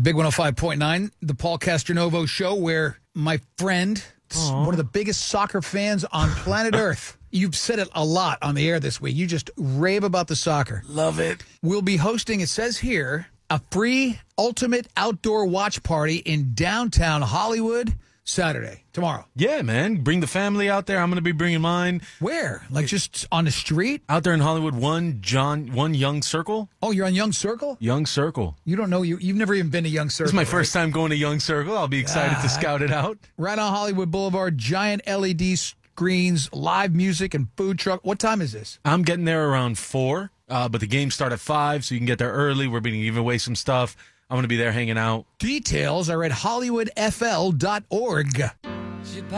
Big 105.9, the Paul Castronovo Show, where my friend, one of the biggest soccer fans on planet Earth, you've said it a lot on the air this week. You just rave about the soccer. Love it. We'll be hosting, it says here, a free ultimate outdoor watch party in downtown Hollywood Saturday, tomorrow. Yeah, man. Bring the family out there. I'm going to be bringing mine. Where? Like just on the street? Out there in Hollywood, one Young Circle. Oh, you're on Young Circle? Young Circle. You don't know, you've never even been to Young Circle. This is my first time going to Young Circle. I'll be excited to scout it out. Right on Hollywood Boulevard, giant LED screens, live music, and food truck. What time is this? I'm getting there around 4, but the games start at 5, so you can get there early. We're going to give away some stuff. I'm going to be there hanging out. Details are at hollywoodfl.org.